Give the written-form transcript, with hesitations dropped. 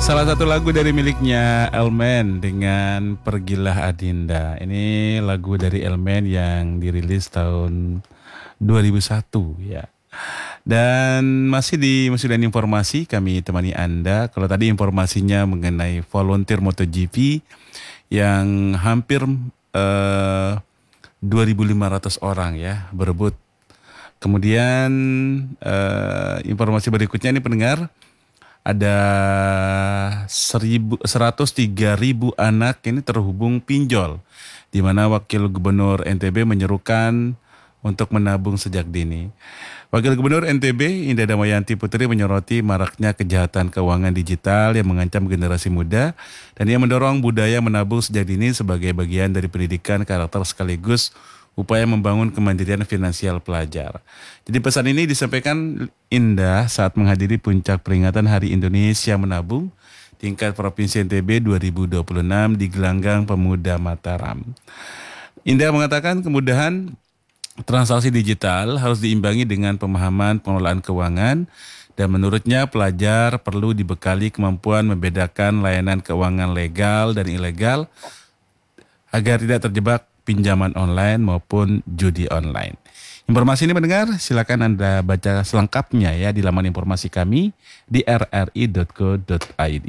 Salah satu lagu dari miliknya Elman dengan Pergilah Adinda. Ini lagu dari Elman yang dirilis tahun 2001 ya. Dan masih dan informasi kami temani Anda. Kalau tadi informasinya mengenai volunteer MotoGP yang hampir 2.500 orang ya berebut. Kemudian informasi berikutnya ini pendengar, ada 103.000 anak ini terhubung pinjol, di mana Wakil Gubernur NTB menyerukan untuk menabung sejak dini. Wakil Gubernur NTB Indah Damayanti Putri menyoroti maraknya kejahatan keuangan digital yang mengancam generasi muda, dan ia mendorong budaya menabung sejak dini sebagai bagian dari pendidikan karakter sekaligus upaya membangun kemandirian finansial pelajar. Jadi pesan ini disampaikan Indah saat menghadiri puncak peringatan Hari Indonesia Menabung tingkat Provinsi NTB 2026 di Gelanggang Pemuda Mataram. Indah mengatakan kemudahan transaksi digital harus diimbangi dengan pemahaman pengelolaan keuangan, dan menurutnya pelajar perlu dibekali kemampuan membedakan layanan keuangan legal dan ilegal agar tidak terjebak pinjaman online maupun judi online. Informasi ini mendengar, silakan Anda baca selengkapnya ya di laman informasi kami di rri.co.id.